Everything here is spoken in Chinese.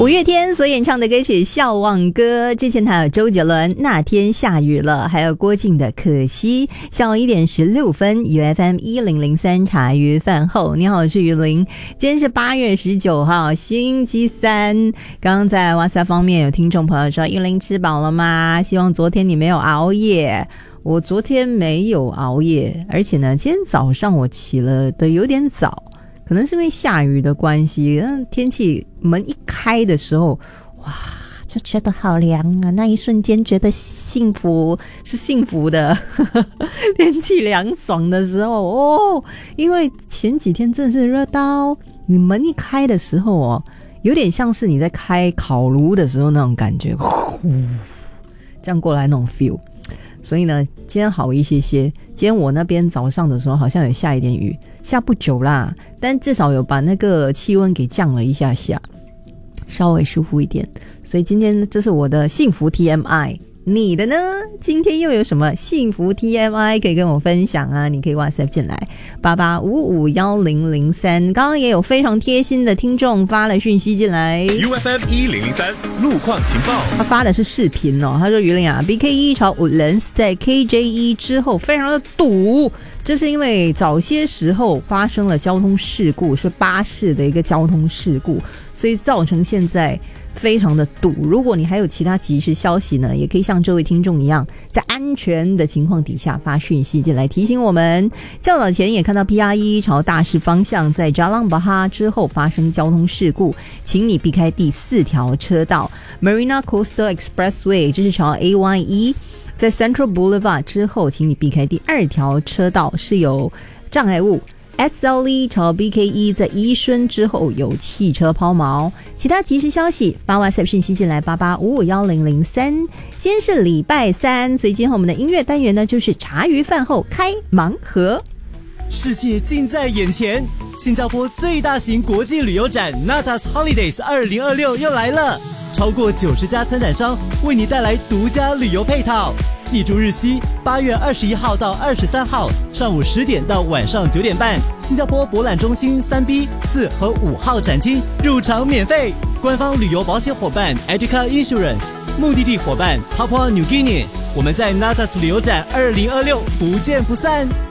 五月天所演唱的歌曲《笑忘歌》，之前还有周杰伦《那天下雨了》，还有郭靖的《可惜》。下午1点16分，UFM 1003茶余饭后，你好，我是于林。今天是8月19号，星期三。刚刚在 WhatsApp 方面有听众朋友说，于林吃饱了吗？希望昨天你没有熬夜。我昨天没有熬夜，而且呢，今天早上我起了的有点早。可能是因为下雨的关系，天气门一开的时候，哇，就觉得好凉啊！那一瞬间觉得幸福，是幸福的。天气凉爽的时候哦，因为前几天真的是热到，你门一开的时候哦，有点像是你在开烤炉的时候那种感觉，呼，这样过来那种 feel。所以呢，今天好一些些。今天我那边早上的时候好像有下一点雨，下不久啦，但至少有把那个气温给降了一下下，稍微舒服一点。所以今天这是我的幸福 TMI。你的呢？今天又有什么幸福 TMI 可以跟我分享啊？你可以 WhatsApp 进来88551003。刚刚也有非常贴心的听众发了讯息进来 UFM 1003路况情报， 他发的是视频哦。他说：“于林啊 ，BK1 朝5在 KJ1 之后非常的堵，这是因为早些时候发生了交通事故，是巴士的一个交通事故，所以造成现在非常的堵。如果你还有其他即时消息呢，也可以像这位听众一样，在安全的情况底下发讯息进来提醒我们。较早前也看到 PR1 朝大势方向在扎朗巴哈之后发生交通事故，请你避开第4条车道 Marina Coastal Expressway， 这是朝 AYE， 在 Central Boulevard 之后，请你避开第2条车道，是有障碍物。SLE 朝 BK1 在伊顺之后有汽车抛锚。其他即时消息发 WhatsApp 讯息进来88551003。今天是礼拜三，所以今天我们的音乐单元呢就是茶余饭后开盲盒。 世界近在眼前，新加坡最大型国际旅游展 Natas Holidays 2026又来了，超过90家参展商为你带来独家旅游配套。记住日期，8月21号到23号，上午10点到晚上9点半，新加坡博览中心3B、4和5号展厅，入场免费。官方旅游保险伙伴 Educa Insurance， 目的地伙伴 Papua New Guinea。我们在 Natas 旅游展2026不见不散。